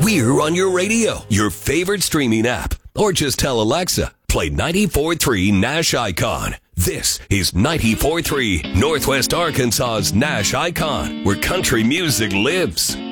We're on your radio, your favorite streaming app, or just tell Alexa, play 94.3 Nash Icon. This is 94.3 Northwest Arkansas's Nash Icon, where country music lives.